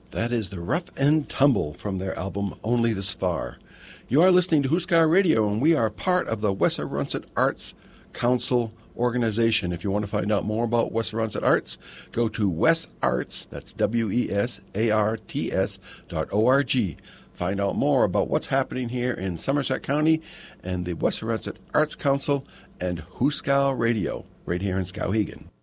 That is the Rough and Tumble from their album Only This Far. You are listening to Husker Radio, and we are part of the Wessarusett Arts Council organization. If you want to find out more about Wessarusett Arts, go to WesArts, that's WESARTS.org. Find out more about what's happening here in Somerset County and the Wessarusett Arts Council and Husker Radio, right here in Skowhegan.